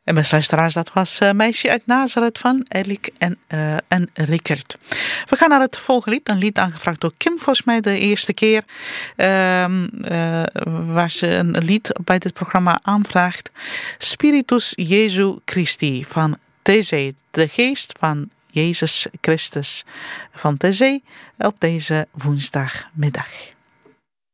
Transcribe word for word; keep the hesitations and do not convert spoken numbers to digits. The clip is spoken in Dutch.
En mijn luisteraars, dat was uh, Meisje uit Nazareth van Elik en, uh, en Rickert. We gaan naar het volgende lied. Een lied aangevraagd door Kim, volgens mij de eerste keer. Uh, uh, waar ze een lied bij dit programma aanvraagt. Spiritus Jesu Christi van Thésée. De geest van Jezus Christus van Thésée op deze woensdagmiddag.